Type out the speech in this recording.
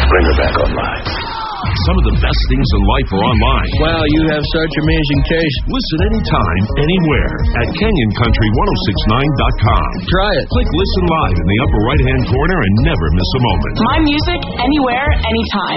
Bring her back online. Some of the best things in life are online. Wow, you have such amazing taste. Listen anytime, anywhere at CanyonCountry1069.com. Try it. Click Listen Live in the upper right-hand corner and never miss a moment. My music, anywhere, anytime.